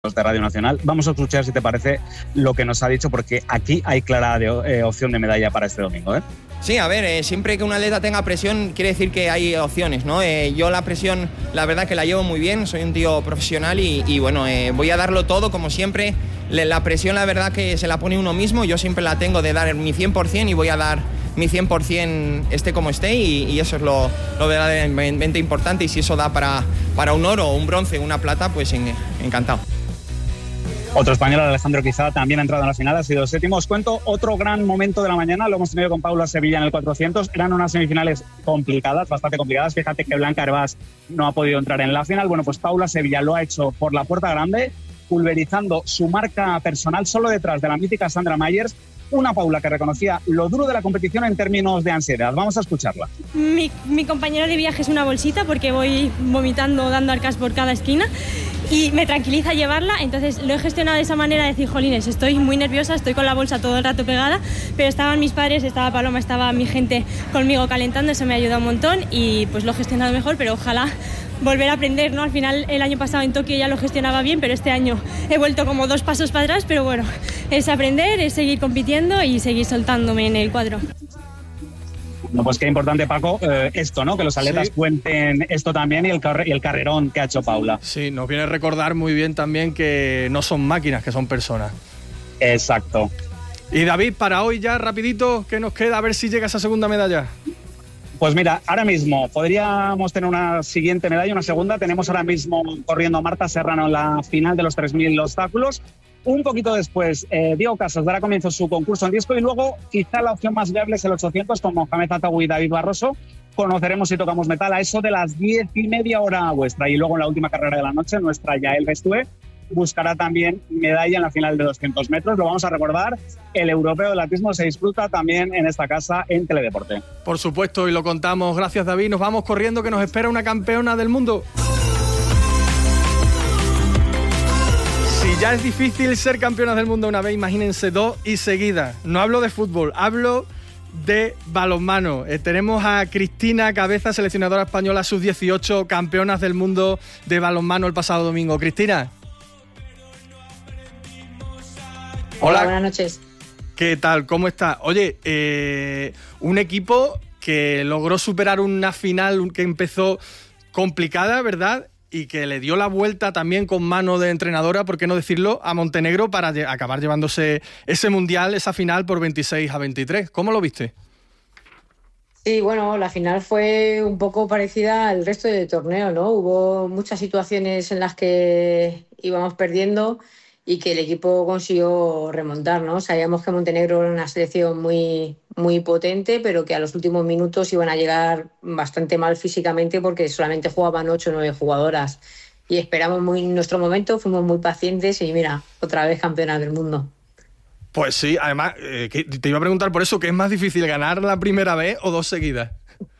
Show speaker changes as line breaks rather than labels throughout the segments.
de Radio Nacional. Vamos a escuchar, si te parece, lo que nos ha dicho, porque aquí hay clara opción de medalla para este domingo, ¿eh?
Sí, a ver, siempre que un atleta tenga presión quiere decir que hay opciones, ¿no? Yo la presión, la verdad que la llevo muy bien, soy un tío profesional y bueno, voy a darlo todo como siempre. La presión, la verdad que se la pone uno mismo, yo siempre la tengo de dar mi 100% y voy a dar mi 100% esté como esté y eso es lo verdaderamente importante, y si eso da para un oro, un bronce, una plata, pues encantado.
Otro español, Alejandro Quizá, también ha entrado en la final, ha sido séptimo. Os cuento otro gran momento de la mañana, lo hemos tenido con Paula Sevilla en el 400. Eran unas semifinales complicadas, bastante complicadas. Fíjate que Blanca Hervás no ha podido entrar en la final. Bueno, pues Paula Sevilla lo ha hecho por la puerta grande, pulverizando su marca personal solo detrás de la mítica Sandra Myers. Una Paula que reconocía lo duro de la competición en términos de ansiedad. Vamos a escucharla.
Mi compañero de viaje es una bolsita porque voy vomitando, dando arcas por cada esquina, y me tranquiliza llevarla, entonces lo he gestionado de esa manera, de decir, jolines, estoy muy nerviosa, estoy con la bolsa todo el rato pegada, pero estaban mis padres, estaba Paloma, estaba mi gente conmigo calentando, eso me ha ayudado un montón y pues lo he gestionado mejor, pero ojalá volver a aprender, ¿no? Al final el año pasado en Tokio ya lo gestionaba bien, pero este año he vuelto como 2 pasos para atrás, pero bueno, es aprender, es seguir compitiendo y seguir soltándome en el cuadro.
No, pues qué importante, Paco, esto, ¿no? Que los atletas cuenten esto también y el carrerón que ha hecho Paula.
Sí, nos viene a recordar muy bien también que no son máquinas, que son personas.
Exacto.
Y David, para hoy ya, rapidito, ¿qué nos queda? A ver si llega esa segunda medalla.
Pues mira, ahora mismo podríamos tener una siguiente medalla, una segunda. Tenemos ahora mismo corriendo a Marta Serrano en la final de los 3.000 obstáculos. Un poquito después, Diego Casas dará comienzo su concurso en disco y luego quizá la opción más viable es el 800 con Mohamed Atawi y David Barroso. Conoceremos si tocamos metal a eso de las 10:30 hora vuestra. Y luego en la última carrera de la noche, nuestra Yael Bestúe buscará también medalla en la final de 200 metros. Lo vamos a recordar, el europeo del atletismo se disfruta también en esta casa en Teledeporte.
Por supuesto, y lo contamos. Gracias, David. Nos vamos corriendo, que nos espera una campeona del mundo. Si ya es difícil ser campeonas del mundo una vez, imagínense 2 y seguidas. No hablo de fútbol, hablo de balonmano. Tenemos a Cristina Cabeza, seleccionadora española sub-18, campeonas del mundo de balonmano el pasado domingo. Cristina.
Hola, buenas noches.
¿Qué tal? ¿Cómo estás? Oye, un equipo que logró superar una final que empezó complicada, ¿verdad? Y que le dio la vuelta también con mano de entrenadora, ¿por qué no decirlo?, a Montenegro para acabar llevándose ese mundial, esa final por 26-23. ¿Cómo lo viste?
Sí, bueno, la final fue un poco parecida al resto del torneo, ¿no? Hubo muchas situaciones en las que íbamos perdiendo y que el equipo consiguió remontar, ¿no? Sabíamos que Montenegro era una selección muy, muy potente, pero que a los últimos minutos iban a llegar bastante mal físicamente porque solamente jugaban 8 o 9 jugadoras. Y esperamos muy nuestro momento, fuimos muy pacientes y mira, otra vez campeonas del mundo.
Pues sí, además, te iba a preguntar por eso, ¿qué es más difícil, ganar la primera vez o 2 seguidas?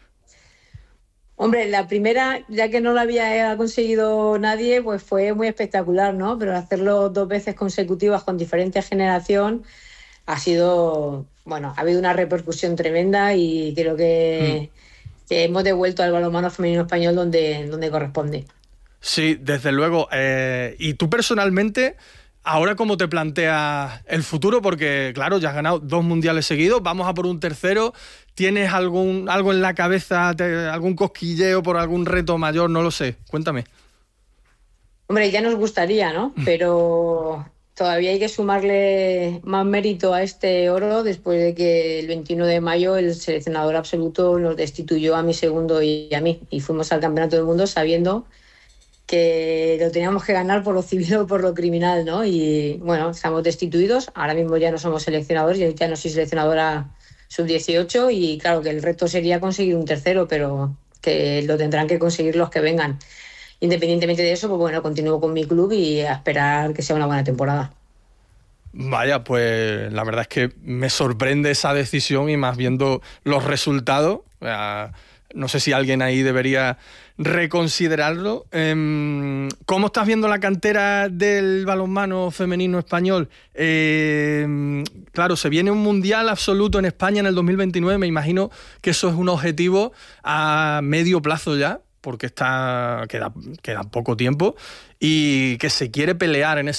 Hombre, la primera, ya que no la había conseguido nadie, pues fue muy espectacular, ¿no? Pero hacerlo 2 veces consecutivas con diferente generación ha sido, bueno, ha habido una repercusión tremenda y creo que hemos devuelto al balonmano femenino español donde corresponde.
Sí, desde luego. ¿Y tú personalmente, ahora cómo te planteas el futuro? Porque, claro, ya has ganado 2 mundiales seguidos, vamos a por un tercero. ¿Tienes algo en la cabeza, algún cosquilleo por algún reto mayor? No lo sé, cuéntame.
Hombre, ya nos gustaría, ¿no? Pero todavía hay que sumarle más mérito a este oro después de que el 21 de mayo el seleccionador absoluto nos destituyó a mi segundo y a mí. Y fuimos al Campeonato del Mundo sabiendo que lo teníamos que ganar por lo civil o por lo criminal, ¿no? Y bueno, estamos destituidos. Ahora mismo ya no somos seleccionadores, yo ya no soy seleccionadora sub-18 y claro que el reto sería conseguir un tercero, pero que lo tendrán que conseguir los que vengan. Independientemente de eso, pues bueno, continúo con mi club y a esperar que sea una buena temporada.
Vaya, pues la verdad es que me sorprende esa decisión y más viendo los resultados. No sé si alguien ahí debería reconsiderarlo. ¿Cómo estás viendo la cantera del balonmano femenino español? Claro, se viene un mundial absoluto en España en el 2029. Me imagino que eso es un objetivo a medio plazo ya. porque queda poco tiempo, y que se quiere pelear en ese